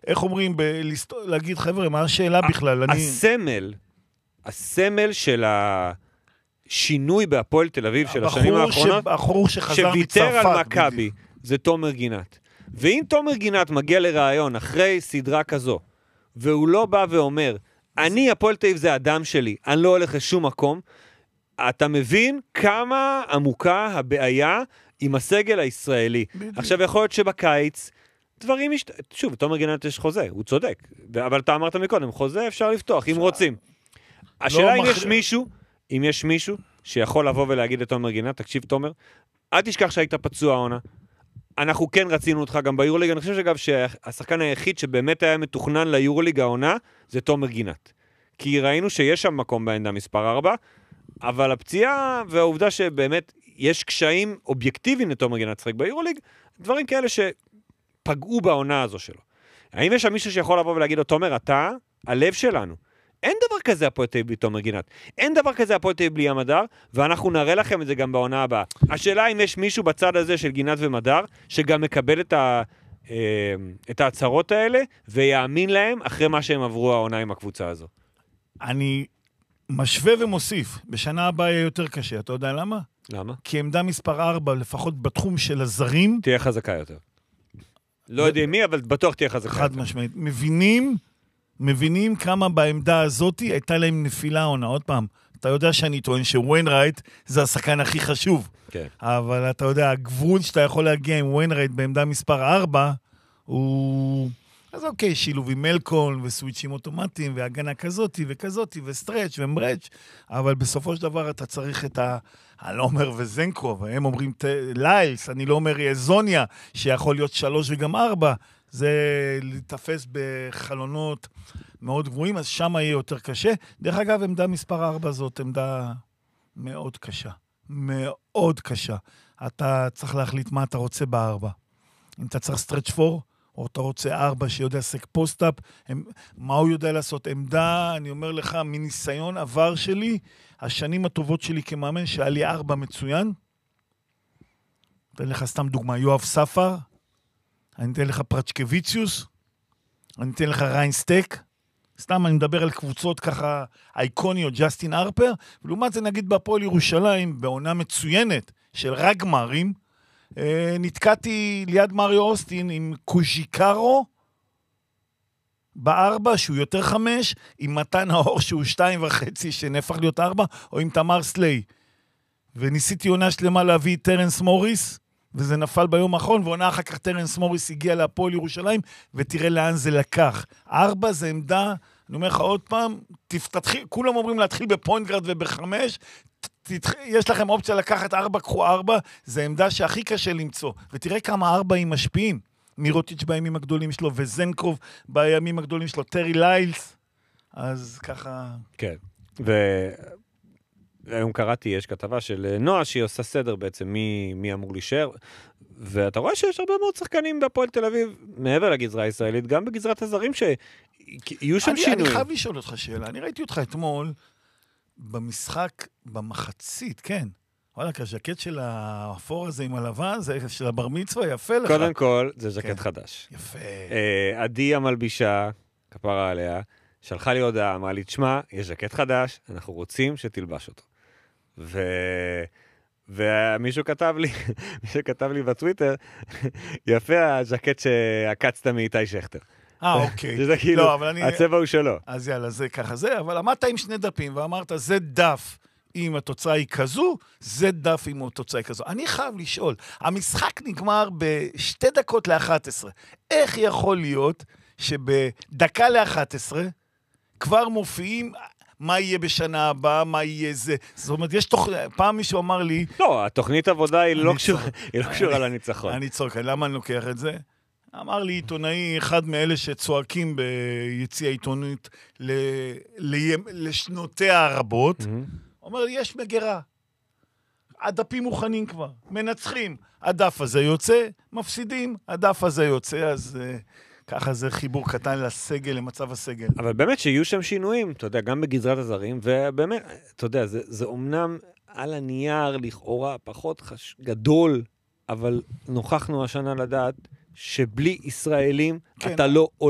איך אומרים, להגיד, חבר'ה, מה השאלה בכלל? הסמל של השינוי בהפועל תל אביב של השנים האחרונות, הבחור שחזר מצרפת. שוויתר על מכבי, זה תומר גינת. ואם תומר גינת מגיע לרעיון אחרי סדרה כזו, והוא לא בא ואומר, אני, הפועל תל אביב זה אדם שלי, אני לא הולך לשום מקום, אתה מבין כמה עמוקה הבעיה עם הסגל הישראלי. עכשיו יכול להיות שבקיץ, דברים שוב, תומר גינת יש חוזה, הוא צודק, אבל אתה אמרת מקודם, חוזה אפשר לפתוח, אם רוצים. השאלה אם יש מישהו שיכול לבוא ולהגיד לתומר גינת, תקשיב תומר, אל תשכח שהיית פצוע עונה, אנחנו כן רצינו אותך גם ביורוליג, אני חושב שאגב שהשחקן היחיד שבאמת היה מתוכנן ליורוליג העונה, זה תומר גינת. כי ראינו שיש שם מקום בעמדה מספר 4, אבל הפציעה והעובדה שבאמת יש קשיים אובייקטיביים לתומר גינת שחק ביורוליג, דברים כאלה שפגעו בעונה הזו שלו. האם יש שם מישהו שיכול לבוא ולהגיד לו, תומר, אתה הלב שלנו. אין דבר כזה הפועל תל אביב בלי תומר גינת. אין דבר כזה הפועל תל אביב בלי המדר, ואנחנו נראה לכם את זה גם בעונה הבאה. השאלה אם יש מישהו בצד הזה של גינת ומדר, שגם מקבל את ההצהרות האלה, ויאמין להם אחרי מה שהם עברו העונה עם הקבוצה הזו. אני משווה ומוסיף. בשנה הבאה יהיה יותר קשה. אתה יודע למה? למה? כי עמדה מספר 4, לפחות בתחום של הזרים, תהיה חזקה יותר. לא יודעים מי, אבל בטוח תהיה חזקה יותר. חד משמעית. מבינים כמה בעמדה הזאת הייתה להם נפילה עונה. עוד פעם, אתה יודע שאני טוען שוויינרייט זה השחקן הכי חשוב. כן. אבל אתה יודע, הגבול שאתה יכול להגיע עם וויינרייט בעמדה מספר 4, הוא... אז אוקיי, שילוב עם מלקון וסוויצ'ים אוטומטיים והגנה כזאת וכזאת וסטרץ' ומברץ', אבל בסופו של דבר אתה צריך את אני לא אומר וזנקוב, הם אומרים ליילס, אני לא אומר זוניה, שיכול להיות 3 וגם 4, זה לתפס בחלונות מאוד גבוהים, אז שם יהיה יותר קשה. דרך אגב, עמדה מספר 4 זאת עמדה מאוד קשה. מאוד קשה. אתה צריך להחליט מה אתה רוצה ב4. אם אתה צריך סטרץ' 4, או אתה רוצה 4 שיודע לסק פוסט-אפ, מה הוא יודע לעשות? עמדה, אני אומר לך, מניסיון עבר שלי, השנים הטובות שלי כמאמן, שהיה לי 4 מצוין. אתן לך סתם דוגמה, יואב ספר, אני אתן לך פרצ'קוויציוס, אני אתן לך ריינסטק, סתם אני מדבר על קבוצות ככה אייקוניות, ג'סטין ארפר, ולעומת זה נגיד בהפועל ירושלים, בעונה מצוינת של רק גמרים, נתקעתי ליד מריו אוסטין עם קוז'יקרו, ב4 שהוא יותר 5, עם מתן האור שהוא 2.5 שנהפך להיות 4, או עם תמר סליי. וניסיתי עונה שלמה להביא את טרנס מוריס, וזה נפל ביום האחרון, ועונה אחר כך טרנס מוריס הגיע להפועל ירושלים, ותראה לאן זה לקח. 4 זה עמדה, אני אומר לך עוד פעם, כולם אומרים להתחיל בפוינט-גארד וב5, יש לכם אופציה לקחת 4, קחו 4, זה עמדה שהכי קשה למצוא. ותראה כמה 4 הם משפיעים. מירוטיץ' בימים הגדולים שלו, וזנקוב בימים הגדולים שלו, טרי ליילס. אז ככה... כן. והיום קראתי, יש כתבה של נועה, שהיא עושה סדר בעצם מי אמור להישאר. ואתה רואה שיש הרבה מאוד שחקנים בהפועל תל אביב, מעבר לגזרה הישראלית, גם בגזרת הזרים שיהיו שם שינויים. אני חייב לשאול אותך שאלה. אני ראיתי אותך אתמול במשחק במחצית, כן. וואלה, הז'קט של האפור הזה עם הלבן, זה של הבר מצווה, יפה לך. קודם כל, זה ז'קט חדש. יפה. עדי המלבישה, כפרה עליה, שלחה לי הודעה, אמרה לי, תשמע, יש ז'קט חדש, אנחנו רוצים שתלבש אותו. ומישהו כתב לי בטוויטר, יפה הז'קט שעקצת מאיתי שכטר. אוקיי. זה כאילו, הצבע הוא שלו. אז יאללה, זה ככה זה, אבל עמדת עם 2 דפים ואמרת, זה דף אם התוצאה היא כזו, זה דף אם התוצאה היא כזו. אני חייב לשאול, המשחק נגמר ב2:11. איך יכול להיות שבדקה ל11 כבר מופיעים מה יהיה בשנה הבאה, מה יהיה זה? זאת אומרת, פעם מישהו אמר לי... לא, התוכנית עבודה היא לא קשורה לניצחון. אני צוחק, למה אני לוקח את זה? אמר לי עיתונאי, אחד מאלה שצועקים ביציע העיתונות לשנותיה הרבות, אומר לי, יש מגרה. הדפים מוכנים כבר, מנצחים. הדף הזה יוצא, מפסידים, הדף הזה יוצא, אז ככה זה חיבור קטן לסגל, למצב הסגל. אבל באמת שיהיו שם שינויים, אתה יודע, גם בגזרת הזרים, ובאמת, אתה יודע, זה אומנם על הנייר, לכאורה, פחות גדול, אבל נוכחנו השנה לדעת, שבלי ישראלים אתה לא